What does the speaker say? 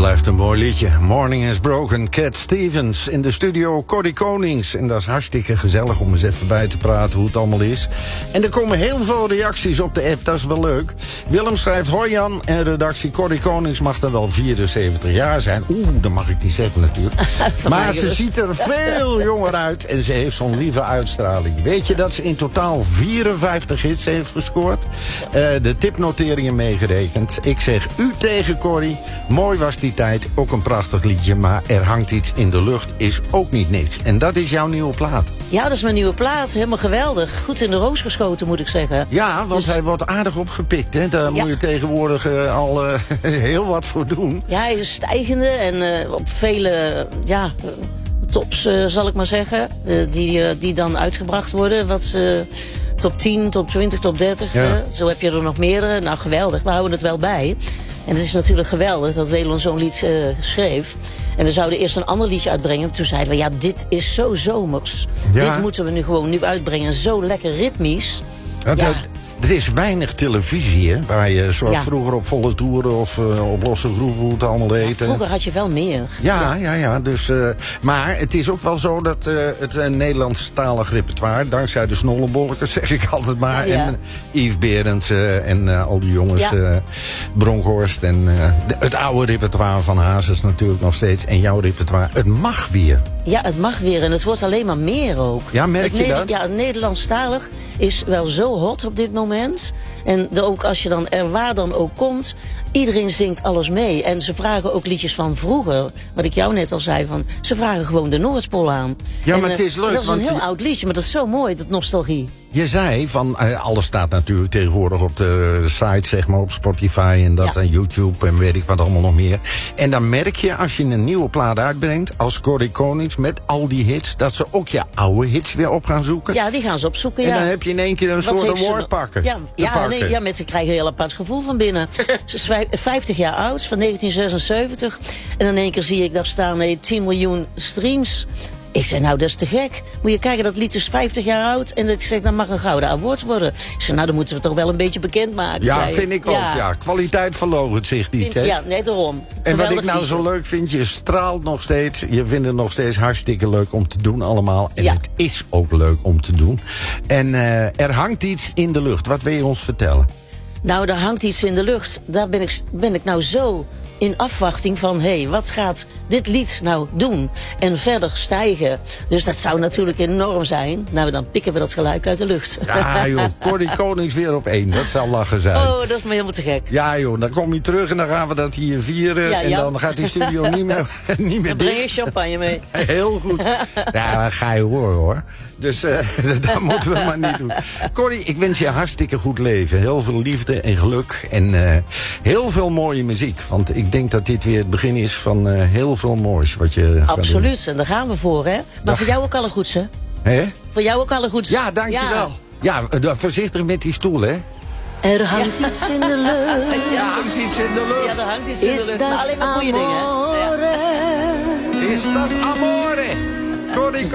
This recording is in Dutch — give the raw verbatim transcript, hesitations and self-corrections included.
Blijft een mooi liedje. Morning is Broken, Cat Stevens. In de studio Corrie Konings. En dat is hartstikke gezellig om eens even bij te praten hoe het allemaal is. En er komen heel veel reacties op de app, dat is wel leuk. Willem schrijft, hoi Jan. En redactie Corrie Konings mag dan wel vierenzeventig jaar zijn. Oeh, dat mag ik niet zeggen natuurlijk. Maar ze ziet er veel jonger uit. En ze heeft zo'n lieve uitstraling. Weet je dat ze in totaal vierenvijftig hits heeft gescoord? Uh, de tipnoteringen meegerekend. Ik zeg u tegen Corrie. Mooi was die tijd, ook een prachtig liedje. Maar er hangt iets in de lucht, is ook niet niks. En dat is jouw nieuwe plaat. Ja, dat is mijn nieuwe plaat. Helemaal geweldig. Goed in de roos geschoten, moet ik zeggen. Ja, want dus hij wordt aardig opgepikt. Hè? Daar ja. moet je tegenwoordig uh, al uh, heel wat voor doen. Ja, hij is stijgende en uh, op vele ja, tops, uh, zal ik maar zeggen. Uh, die, uh, die dan uitgebracht worden. Wat uh, top tien, top twintig, top dertig. Ja. Uh, zo heb je er nog meerdere. Nou, geweldig. We houden het wel bij. En het is natuurlijk geweldig dat Waylon zo'n lied uh, schreef. En we zouden eerst een ander liedje uitbrengen. Toen zeiden we, ja, dit is zo zomers. Ja. Dit moeten we nu gewoon nu uitbrengen. Zo lekker ritmisch. Ja, ja. Er is weinig televisie, hè? Waar je, zoals ja. vroeger op volle toeren of uh, op losse groeven, hoe het allemaal heet. Ja, vroeger had je wel meer. Ja, ja, ja. ja dus, uh, maar het is ook wel zo dat uh, het uh, Nederlandstalig repertoire, dankzij de snollebolletjes, zeg ik altijd maar. Ja, ja. En uh, Yves Berends uh, en uh, al die jongens, ja. uh, Bronkhorst en uh, de, het oude repertoire van Hazes natuurlijk nog steeds. En jouw repertoire, het mag weer. Ja, het mag weer en het wordt alleen maar meer ook. Ja, merk het je dat? Ja, het Nederlandstalig is wel zo hot op dit moment. En de, ook als je dan er waar dan ook komt, iedereen zingt alles mee. En ze vragen ook liedjes van vroeger. Wat ik jou net al zei, van ze vragen gewoon de Noordpool aan. Ja, en, maar het is leuk. Dat is een want heel je... oud liedje, maar dat is zo mooi, dat nostalgie. Je zei van, uh, alles staat natuurlijk tegenwoordig op de site, zeg maar, op Spotify en dat, ja. en YouTube en weet ik wat allemaal nog meer. En dan merk je, als je een nieuwe plaat uitbrengt, als Corrie Konings, met al die hits, dat ze ook je oude hits weer op gaan zoeken. Ja, die gaan ze opzoeken, en ja. dan heb je in één keer een wat soort award pakken. Ja, ja, nee, ja, mensen krijgen een heel apart gevoel van binnen. Ze is vijftig jaar oud, van negentien zesenzeventig. En in één keer zie ik daar staan, nee, tien miljoen streams. Ik zei, nou, dat is te gek. Moet je kijken, dat lied is vijftig jaar oud. En ik zeg, dat mag een gouden award worden. Ik zei, nou, dan moeten we het toch wel een beetje bekendmaken. Ja, zei vind ik ook, ja. ja. Kwaliteit verloochent zich niet, vind, hè? Ja, nee, daarom. En geweldig wat ik nou liedje. zo leuk vind, je straalt nog steeds. Je vindt het nog steeds hartstikke leuk om te doen allemaal. En ja. het is ook leuk om te doen. En uh, er hangt iets in de lucht. Wat wil je ons vertellen? Nou, er hangt iets in de lucht. Daar ben ik, ben ik nou zo in afwachting van, hé, hey, wat gaat dit lied nou doen? En verder stijgen. Dus dat zou natuurlijk enorm zijn. Nou, dan pikken we dat geluid uit de lucht. Ja, joh, Corrie Konings weer op één. Dat zou lachen zijn. Oh, dat is me helemaal te gek. Ja, joh, dan kom je terug en dan gaan we dat hier vieren. Ja, en ja. dan gaat die studio niet meer, niet meer dan breng je champagne mee. Heel goed. Ja, dat ga je horen, hoor. Dus uh, dat moeten we maar niet doen. Corrie, ik wens je hartstikke goed leven. Heel veel liefde en geluk. En uh, heel veel mooie muziek. Want ik denk dat dit weer het begin is van uh, heel veel moois. Wat je absoluut, en daar gaan we voor, hè. Maar Dag. Voor jou ook alle goeds, hè? Hè? Voor jou ook alle goeds. Ja, dankjewel. Ja, ja, voorzichtig met die stoel, hè. Er hangt ja. iets in de lucht. Ja, er hangt iets in de lucht. Ja, er hangt iets in de lucht. Maar alleen maar goede dingen. Ja. Is dat amore? Corrie